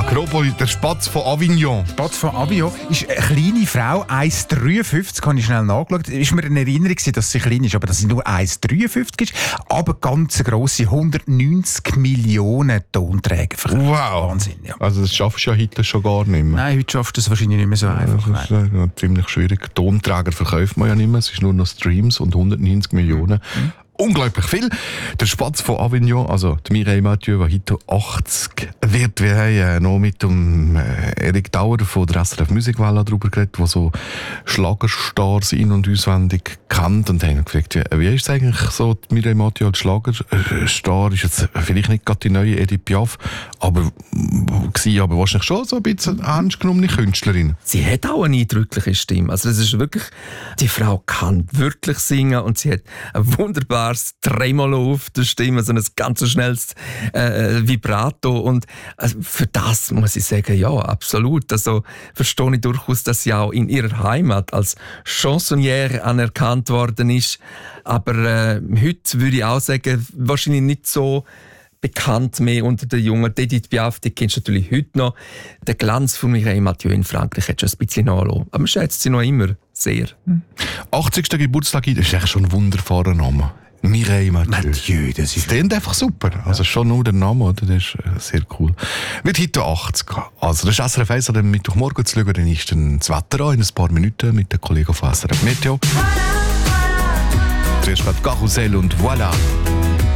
Akropolis, der Spatz von Avignon. Spatz von Avignon ist eine kleine Frau, 1,53, habe ich schnell nachgeschaut. Ist mir eine Erinnerung, dass sie klein ist, aber dass sie nur 1,53 ist. Aber ganz grosse, 190 Millionen Tonträger verkauft. Wow. Wahnsinn, ja. Also das schaffst du ja heute schon gar nicht mehr. Nein, heute schaffst du es wahrscheinlich nicht mehr so einfach. Das ist ziemlich schwierig. Tonträger verkauft man ja nicht mehr. Es ist nur noch Streams und 190 Millionen. Unglaublich viel. Der Spatz von Avignon, also die Mireille Mathieu, die heute 80 wird. Wir haben noch mit dem Erik Dauer von der SRF Musikwelle darüber geredet, der so Schlagerstars in- und auswendig kennt. Und haben gefragt, wie ist es eigentlich so, die Mireille Mathieu als Schlagerstar? Ist jetzt vielleicht nicht gerade die neue Edith Piaf, aber wahrscheinlich schon so ein bisschen ernst genommene Künstlerin. Sie hat auch eine eindrückliche Stimme. Also das ist wirklich, die Frau kann wirklich singen und sie hat ein wunderbares Tremolo auf der Stimme, so ein ganz schnelles Vibrato und für das muss ich sagen, ja, absolut. Also verstehe ich durchaus, dass sie auch in ihrer Heimat als Chansonnière anerkannt worden ist, aber heute würde ich auch sagen, wahrscheinlich nicht so bekannt mehr unter den Jungen. Edith Piaf, die kennst du natürlich heute noch. Der Glanz von Mireille Mathieu in Frankreich hat schon ein bisschen nachgelassen. Aber man schätzt sie noch immer sehr. 80. Geburtstag, das ist echt schon ein wunderbarer Name. Mireille Mathieu. Das ist klingt einfach super. Also schon nur der Name, oder? Das ist sehr cool. Wird heute 80. Also das ist SRF 1 am Mittwochmorgen zu schauen, dann ist dann das Wetter an in ein paar Minuten mit den Kollegen von SRF Meteo. Zuerst Karussell und Voilà.